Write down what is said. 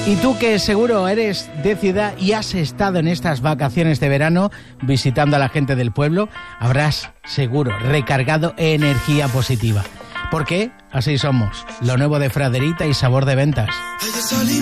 Y tú que seguro eres de ciudad y has estado en estas vacaciones de verano visitando a la gente del pueblo, habrás seguro recargado energía positiva. ¿Por qué? Así somos. Lo nuevo de Fraderita y Sabor de Ventas.